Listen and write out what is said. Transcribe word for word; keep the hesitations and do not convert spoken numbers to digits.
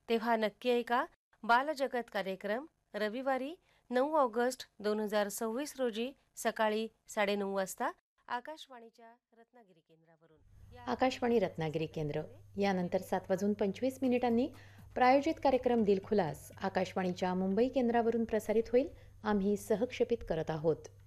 तेव्हा नक्की ऐका बालजगत कार्यक्रम रविवारी नऊ ऑगस्ट दोन हजार सव्वीस रोजी सकाळी साडेनऊ वाजता आकाशवाणीच्या रत्नागिरी केंद्रावरून. आकाशवाणी रत्नागिरी केंद्र. यानंतर सात वाजून पंचवीस मिनिटांनी प्रायोजित कार्यक्रम दिलखुलास आकाशवाणीच्या मुंबई केंद्रावरून प्रसारित होईल. आम्ही सहक्षेपित करत आहोत.